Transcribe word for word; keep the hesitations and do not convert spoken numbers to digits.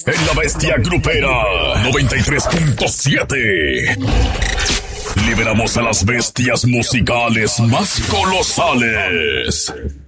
en La Bestia Grupera noventa y tres punto siete. Liberamos a las bestias musicales más colosales.